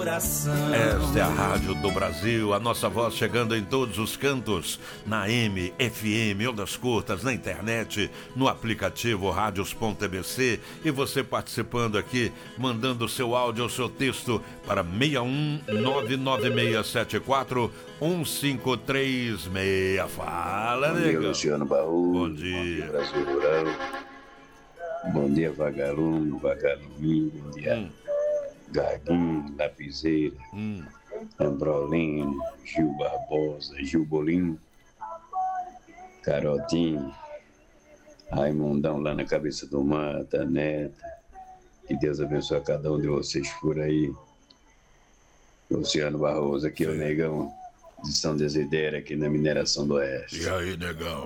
Esta é a Rádio do Brasil, a nossa voz chegando em todos os cantos, na AM, FM, ondas curtas, na internet, no aplicativo radios.tbc, e você participando aqui, mandando o seu áudio ou seu texto para 61996741536. Fala, nega. Bom dia, Luciano Barroso. Bom dia. Brasil Rural. Bom dia, vagalume, vagaluminho. Bom dia. Gaguinho, Lapiseira, Ambrolino, Gil Barbosa, Gil Bolinho, Carotinho, Raimundão lá na cabeça do mato, a Neta. Que Deus abençoe a cada um de vocês por aí. Luciano Barroso, aqui é o Negão de São Desidério, aqui na Mineração do Oeste. E aí, negão?